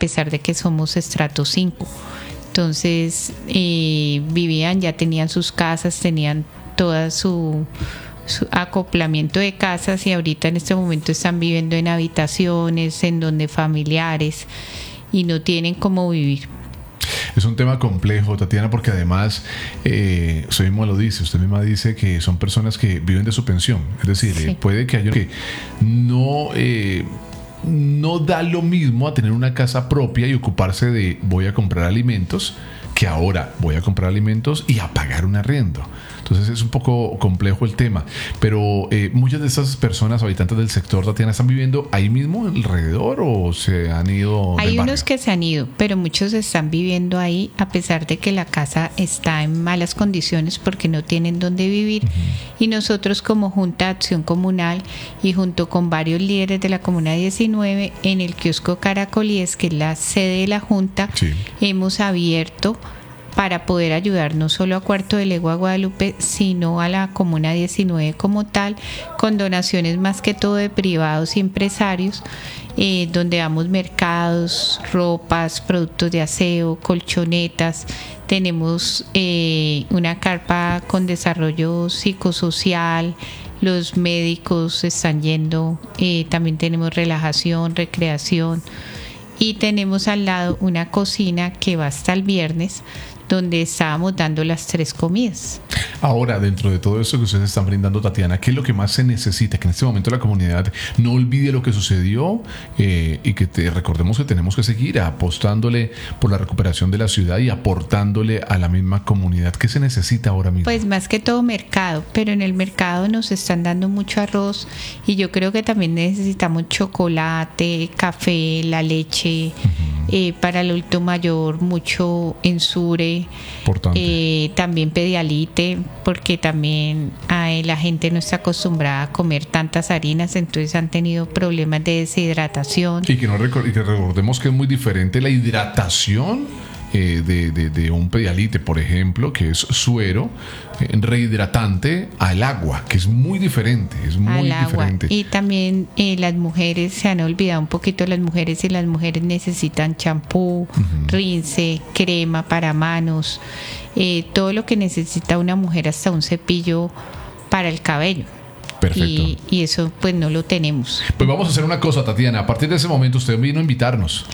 pesar de que somos estrato 5. Entonces vivían, ya tenían sus casas, tenían toda su acoplamiento de casas, y ahorita en este momento están viviendo en habitaciones, en donde familiares, y no tienen cómo vivir. Es un tema complejo, Tatiana, porque además usted misma dice que son personas que viven de su pensión. Es decir, sí, puede que haya que no da lo mismo a tener una casa propia y ocuparse de voy a comprar alimentos, que ahora voy a comprar alimentos y a pagar un arriendo. Entonces es un poco complejo el tema, pero muchas de estas personas, habitantes del sector, Tatiana, ¿están viviendo ahí mismo alrededor o se han ido? Hay unos que se han ido, pero muchos están viviendo ahí, a pesar de que la casa está en malas condiciones porque no tienen dónde vivir. Y nosotros, como Junta de Acción Comunal y junto con varios líderes de la Comuna 19, en el kiosco Caracolíes, que es la sede de la Junta, sí, hemos abierto para poder ayudar no solo a Cuarto de Legua, Guadalupe, sino a la Comuna 19 como tal, con donaciones más que todo de privados y empresarios, donde damos mercados, ropas, productos de aseo, colchonetas. Tenemos una carpa con desarrollo psicosocial, los médicos están yendo, también tenemos relajación, recreación, y tenemos al lado una cocina que va hasta el viernes, donde estábamos dando las 3 comidas. Ahora, dentro de todo eso que ustedes están brindando, Tatiana, ¿qué es lo que más se necesita? Que en este momento la comunidad no olvide lo que sucedió y que recordemos que tenemos que seguir apostándole por la recuperación de la ciudad y aportándole a la misma comunidad. ¿Qué se necesita ahora mismo? Pues más que todo mercado, pero en el mercado nos están dando mucho arroz, y yo creo que también necesitamos chocolate, café, la leche, para el adulto mayor mucho Ensure, también Pedialite, porque también la gente no está acostumbrada a comer tantas harinas, entonces han tenido problemas de deshidratación. Y que recordemos que es muy diferente la hidratación de un Pedialite, por ejemplo, que es suero rehidratante, al agua, que es muy diferente, diferente. Y también las mujeres, se han olvidado un poquito las mujeres, y las mujeres necesitan champú, rinse, crema para manos, todo lo que necesita una mujer, hasta un cepillo para el cabello. Perfecto. Y eso pues no lo tenemos. Pues vamos a hacer una cosa, Tatiana. A partir de ese momento usted vino a invitarnos.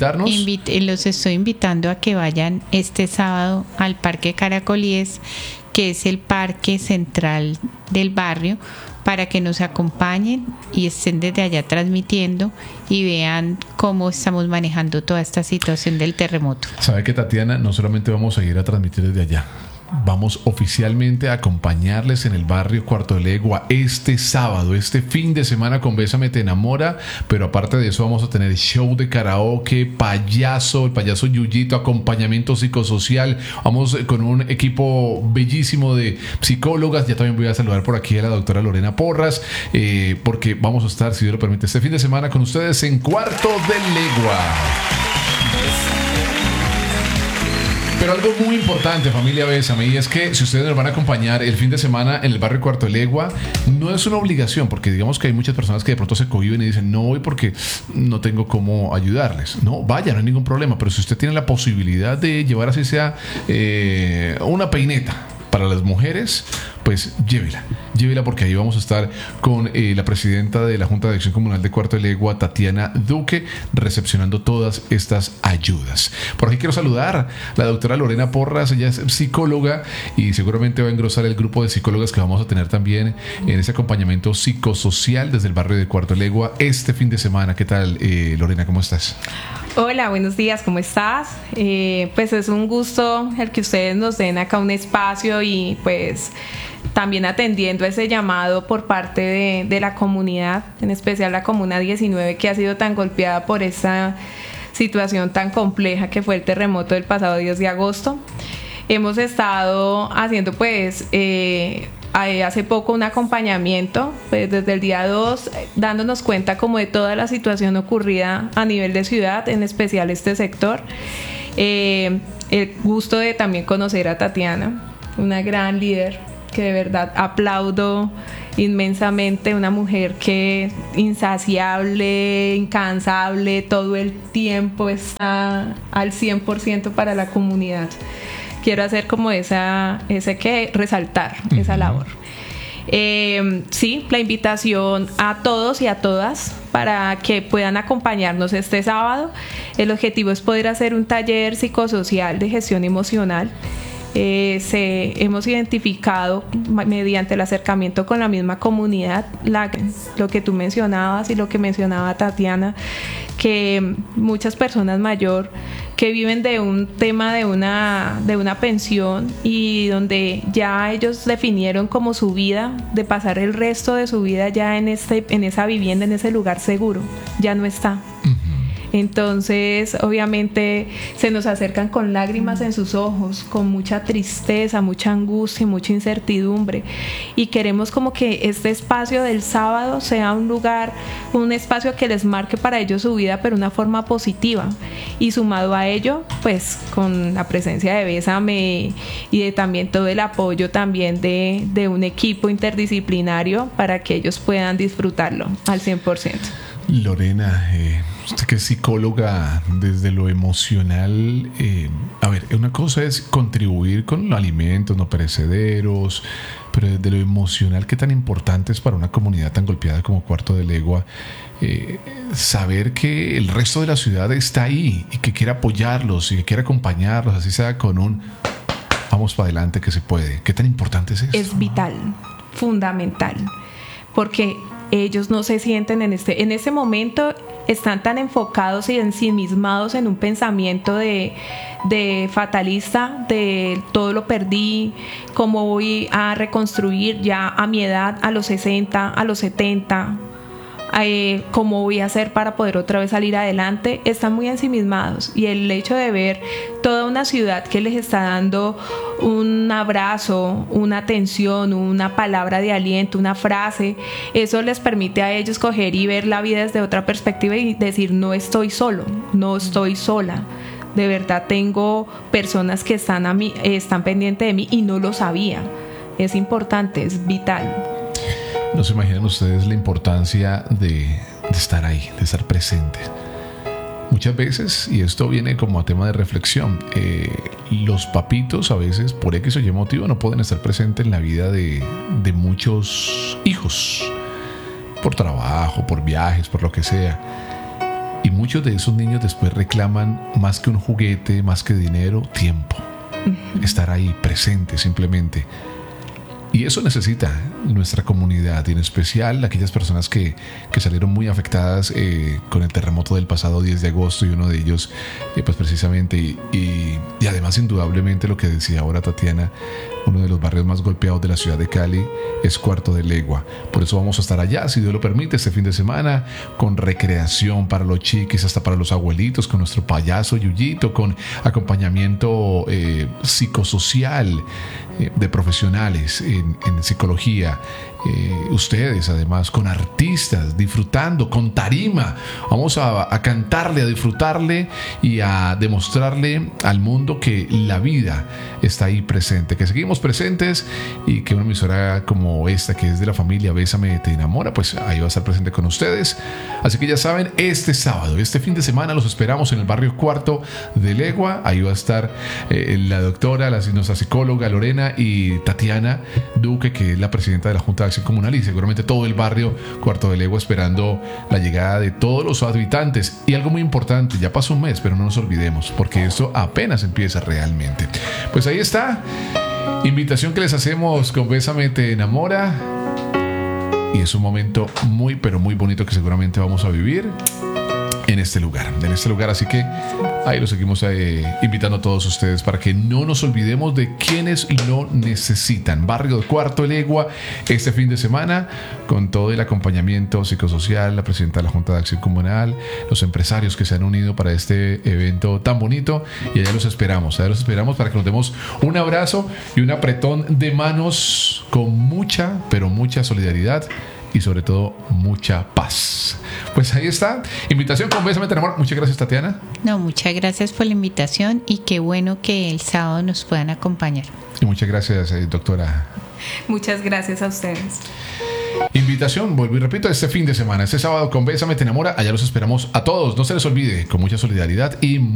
Los estoy invitando a que vayan este sábado al Parque Caracolíes, que es el parque central del barrio, para que nos acompañen y estén desde allá transmitiendo y vean cómo estamos manejando toda esta situación del terremoto. ¿Sabe que, Tatiana? No solamente vamos a ir a transmitir desde allá, vamos oficialmente a acompañarles en el barrio Cuarto de Legua este sábado, este fin de semana, con Bésame Te Enamora. Pero aparte de eso vamos a tener show de karaoke, el payaso Yuyito, acompañamiento psicosocial. Vamos con un equipo bellísimo de psicólogas. Ya también voy a saludar por aquí a la doctora Lorena Porras, porque vamos a estar, si Dios lo permite, este fin de semana con ustedes en Cuarto de Legua. Pero algo muy importante, familia Bésame, y es que si ustedes nos van a acompañar el fin de semana en el barrio Cuarto de Legua, no es una obligación, porque digamos que hay muchas personas que de pronto se cohíben y dicen no voy porque no tengo cómo ayudarles. No, vaya, no hay ningún problema, pero si usted tiene la posibilidad de llevar así sea una peineta para las mujeres, pues llévela, porque ahí vamos a estar con la presidenta de la Junta de Acción Comunal de Cuarto de Legua, Tatiana Duque, recepcionando todas estas ayudas. Por aquí quiero saludar a la doctora Lorena Porras. Ella es psicóloga y seguramente va a engrosar el grupo de psicólogas que vamos a tener también en ese acompañamiento psicosocial desde el barrio de Cuarto de Legua este fin de semana. ¿Qué tal, Lorena? ¿Cómo estás? Hola, buenos días, ¿cómo estás? Pues es un gusto el que ustedes nos den acá un espacio, y pues también atendiendo ese llamado por parte de la comunidad, en especial la Comuna 19, que ha sido tan golpeada por esta situación tan compleja que fue el terremoto del pasado 10 de agosto. Hemos estado haciendo pues hace poco un acompañamiento, pues desde el día 2, dándonos cuenta como de toda la situación ocurrida a nivel de ciudad, en especial este sector. El gusto de también conocer a Tatiana, una gran líder que de verdad aplaudo inmensamente, una mujer que insaciable, incansable, todo el tiempo está al 100% para la comunidad. Quiero hacer como resaltar esa labor. Sí, la invitación a todos y a todas para que puedan acompañarnos este sábado. El objetivo es poder hacer un taller psicosocial de gestión emocional. Hemos identificado mediante el acercamiento con la misma comunidad lo que tú mencionabas y lo que mencionaba Tatiana, que muchas personas mayores que viven de un tema de una pensión y donde ya ellos definieron como su vida, de pasar el resto de su vida ya en esa vivienda, en ese lugar seguro, ya no está. Entonces, obviamente, se nos acercan con lágrimas en sus ojos, con mucha tristeza, mucha angustia, mucha incertidumbre. Y queremos como que este espacio del sábado sea un lugar, un espacio que les marque para ellos su vida, pero de una forma positiva. Y sumado a ello, pues, con la presencia de Bésame y de también todo el apoyo también de un equipo interdisciplinario para que ellos puedan disfrutarlo al 100%. Lorena, usted que es psicóloga desde lo emocional, a ver, una cosa es contribuir con alimentos no perecederos, pero desde lo emocional, ¿qué tan importante es para una comunidad tan golpeada como Cuarto de Legua saber que el resto de la ciudad está ahí y que quiere apoyarlos y que quiere acompañarlos, así sea con un vamos para adelante que se puede? ¿Qué tan importante es eso? Es vital, fundamental, porque ellos no se sienten en ese momento, están tan enfocados y ensimismados en un pensamiento de fatalista, de todo lo perdí, cómo voy a reconstruir ya a mi edad, a los 60, a los 70, cómo voy a hacer para poder otra vez salir adelante. Están muy ensimismados, y el hecho de ver toda una ciudad que les está dando un abrazo, una atención, una palabra de aliento, una frase, eso les permite a ellos coger y ver la vida desde otra perspectiva y decir: no estoy solo, no estoy sola, de verdad tengo personas que están pendientes de mí y no lo sabía. Es importante, es vital. No se imaginan ustedes la importancia de estar ahí, de estar presentes. Muchas veces, y esto viene como a tema de reflexión, los papitos a veces por X o Y motivo no pueden estar presentes en la vida de muchos hijos, por trabajo, por viajes, por lo que sea. Y muchos de esos niños después reclaman más que un juguete, más que dinero, tiempo. Estar ahí presente simplemente. Y eso necesita nuestra comunidad, y en especial aquellas personas que salieron muy afectadas con el terremoto del pasado 10 de agosto, y uno de ellos, pues precisamente, y además indudablemente lo que decía ahora Tatiana, uno de los barrios más golpeados de la ciudad de Cali es Cuarto de Legua. Por eso vamos a estar allá, si Dios lo permite, este fin de semana, con recreación para los chiquis, hasta para los abuelitos, con nuestro payaso Yuyito, con acompañamiento psicosocial de profesionales en psicología, ustedes además con artistas, disfrutando con tarima. Vamos a cantarle, a disfrutarle y a demostrarle al mundo que la vida está ahí presente, que seguimos presentes, y que una emisora como esta, que es de la familia Bésame Te Enamora, pues ahí va a estar presente con ustedes. Así que ya saben, este sábado, este fin de semana, los esperamos en el barrio Cuarto de Legua. Ahí va a estar la doctora, nuestra psicóloga Lorena, y Tatiana Duque, que es la presidenta de la Junta de Acción Comunal, y seguramente todo el barrio Cuarto de Legua esperando la llegada de todos los habitantes. Y algo muy importante, ya pasó un mes, pero no nos olvidemos, porque esto apenas empieza realmente. Pues ahí está, invitación que les hacemos con Bésame Te Enamora, y es un momento muy, pero muy bonito que seguramente vamos a vivir en este lugar, así que ahí lo seguimos invitando a todos ustedes para que no nos olvidemos de quienes lo necesitan. Barrio de Cuarto de Legua, este fin de semana, con todo el acompañamiento psicosocial, la presidenta de la Junta de Acción Comunal, los empresarios que se han unido para este evento tan bonito, y allá los esperamos para que nos demos un abrazo y un apretón de manos con mucha, pero mucha solidaridad, y sobre todo mucha paz. Pues ahí está, invitación con Bésame Te Enamora. Muchas gracias, Tatiana. No, muchas gracias por la invitación, y qué bueno que el sábado nos puedan acompañar. Y muchas gracias, doctora. Muchas gracias a ustedes. invitación, vuelvo y repito, este fin de semana, este sábado con Bésame Te Enamora, allá los esperamos a todos. No se les olvide, con mucha solidaridad y